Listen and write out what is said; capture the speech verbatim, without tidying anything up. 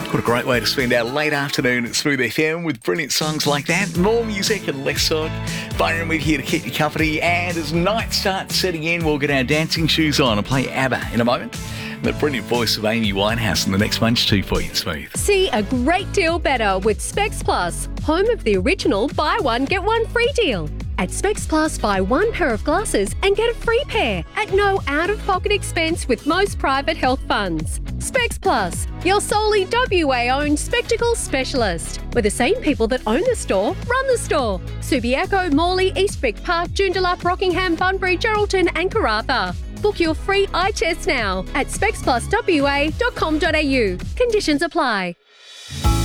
What a great way to spend our late afternoon at Smooth F M with brilliant songs like that. More music and less talk. Byron with here to keep you company. And as night starts setting in, we'll get our dancing shoes on and play ABBA in a moment. The brilliant voice of Amy Winehouse in the next Munch two for you, Smooth. See a great deal better with Specs Plus, home of the original buy one, get one free deal. At Specs Plus, buy one pair of glasses and get a free pair at no out-of-pocket expense with most private health funds. Specs Plus, your solely W A-owned spectacle specialist, where the same people that own the store run the store. Subiaco, Morley, Eastwick Park, Joondalup, Rockingham, Bunbury, Geraldton and Karratha. Book your free eye test now at specs plus w a dot com dot a u. Conditions apply.